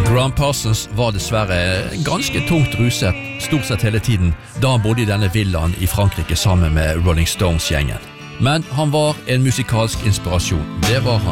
Graham Parsons var dessverre ganske tungt ruset stort sett hele tiden da han bodde i denne villaen i Frankrike sammen med Rolling Stones-gjengen. Men han var en musikalsk inspirasjon, det var han.